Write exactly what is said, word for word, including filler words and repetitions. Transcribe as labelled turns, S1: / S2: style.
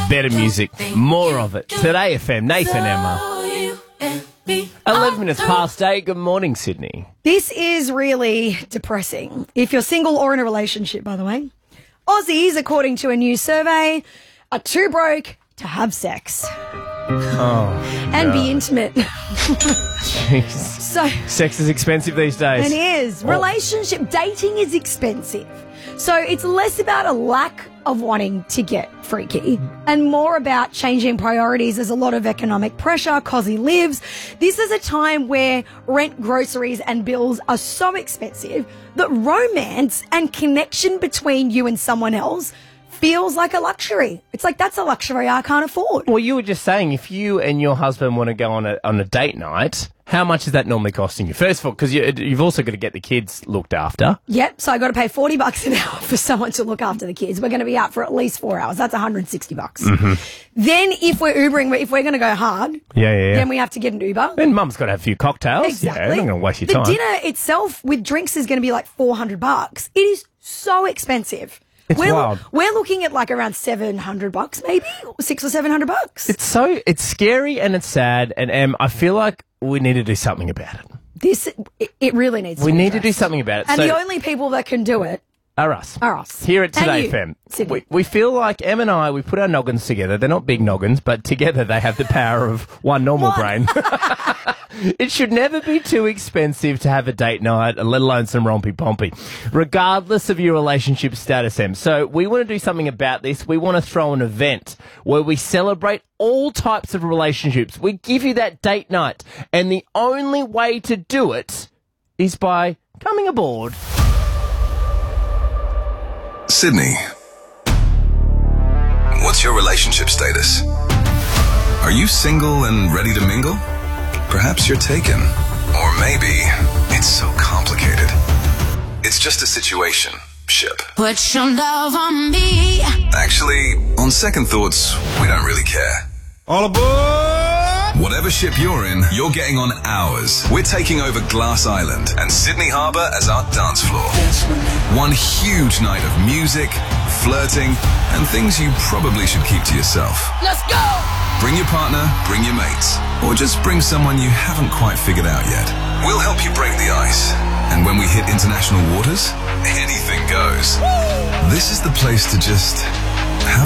S1: better music, more of it. Today F M, Nathan, Emma. eleven minutes past eight. Good morning, Sydney.
S2: This is really depressing. If you're single or in a relationship, by the way. Aussies, according to a new survey, are too broke to have sex.
S1: Oh,
S2: and
S1: God.
S2: be intimate.
S1: Jeez.
S2: So
S1: Sex is expensive these days.
S2: it is. Relationship dating is expensive. So it's less about a lack of wanting to get freaky and more about changing priorities. There's a lot of economic pressure, cosy lives. This is a time where rent, groceries and bills are so expensive that romance and connection between you and someone else feels like a luxury. It's like, that's a luxury I can't afford.
S1: Well, you were just saying, if you and your husband want to go on a on a date night, how much is that normally costing you? First of all, because you, you've also got to get the kids looked after.
S2: Yep, so I got to pay forty bucks an hour for someone to look after the kids. We're going to be out for at least four hours. That's one hundred sixty bucks.
S1: Mm-hmm.
S2: Then if we're Ubering, if we're going to go hard,
S1: Yeah, yeah, yeah.
S2: then we have to get an Uber.
S1: Then mum's got to have a few cocktails.
S2: Exactly.
S1: Yeah, you're not going to waste your
S2: the
S1: time.
S2: dinner itself with drinks is going to be like four hundred bucks. It is so expensive.
S1: It's
S2: we're,
S1: wild.
S2: We're looking at like around seven hundred bucks, maybe six or seven hundred bucks.
S1: It's so, it's scary and it's sad. And Em, I feel like we need to do something about it.
S2: This, it, it really needs.
S1: We
S2: to be
S1: need to do
S2: addressed.
S1: something about it.
S2: And
S1: so,
S2: the only people that can do it
S1: are us.
S2: are us.
S1: Here at
S2: And
S1: Today
S2: you,
S1: F M.
S2: Sydney.
S1: We, we feel like Em and I, we put our noggins together. They're not big noggins, but together they have the power of one normal
S2: One.
S1: brain. It should never be too expensive to have a date night, let alone some rompy-pompy, regardless of your relationship status, Em. So we want to do something about this. We want to throw an event where we celebrate all types of relationships. We give you that date night, and the only way to do it is by coming aboard.
S3: Sydney, what's your relationship status? Are you single and ready to mingle? Perhaps you're taken. Or maybe it's so complicated. It's just a situation. Ship.
S4: Put your love on me.
S3: Actually, on second thoughts, we don't really care.
S5: All aboard!
S3: Whatever ship you're in, you're getting on ours. We're taking over Glass Island and Sydney Harbour as our dance floor. One huge night of music, flirting, and things you probably should keep to yourself.
S4: Let's go!
S3: Bring your partner, bring your mates, or just bring someone you haven't quite figured out yet. We'll help you break the ice. And when we hit international waters, anything goes. This is the place to just